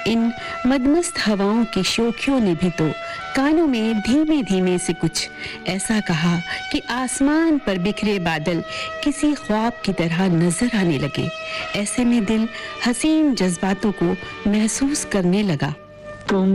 इन मदमस्त हवाओं की शोखियों ने भी तो कानों में धीमे धीमे से कुछ ऐसा कहा कि आसमान पर बिखरे बादल किसी ख्वाब की तरह नजर आने लगे। ऐसे में दिल हसीन जज्बातों को महसूस करने लगा।